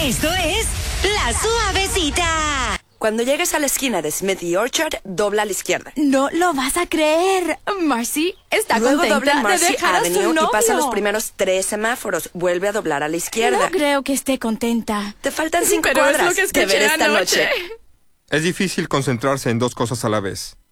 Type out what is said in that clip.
Esto es La Suavecita. Cuando llegues a la esquina de Smith y Orchard, dobla a la izquierda. No lo vas a creer. Marcy está Luego contenta dobla en Marcy de dejar a su Avenue novio. y pasa los primeros 3 semáforos. Vuelve a doblar a la izquierda. No creo que esté contenta. Te faltan 5 Pero cuadras es lo que de ver escuché esta anoche. noche. Es difícil concentrarse en dos cosas a la vez.